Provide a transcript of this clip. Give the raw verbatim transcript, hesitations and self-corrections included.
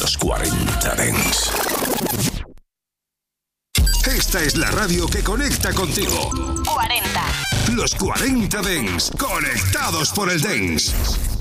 Los cuarenta Dance. Esta es la radio que conecta contigo. cuarenta. Los cuarenta Dance, conectados por el Dance.